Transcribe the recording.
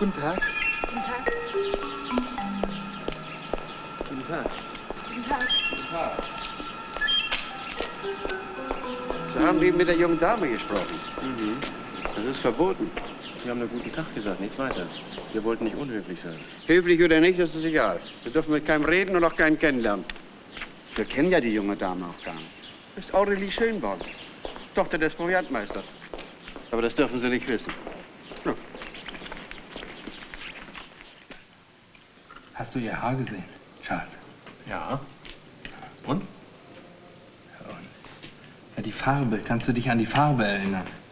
Guten Tag. Guten Tag. Guten Tag. Guten Tag. Guten Tag. Sie haben eben mit der jungen Dame gesprochen. Mhm. Das ist verboten. Sie haben nur guten Tag gesagt, nichts weiter. Wir wollten nicht unhöflich sein. Höflich oder nicht, das ist egal. Wir dürfen mit keinem reden und auch keinen kennenlernen. Wir kennen ja die junge Dame auch gar nicht. Das ist Aurelie Schönborn, Tochter des Proviantmeisters. Aber das dürfen Sie nicht wissen. Ja. Hast du ihr Haar gesehen, Charles? Ja. Und? Ja, die Farbe. Kannst du dich an die Farbe erinnern?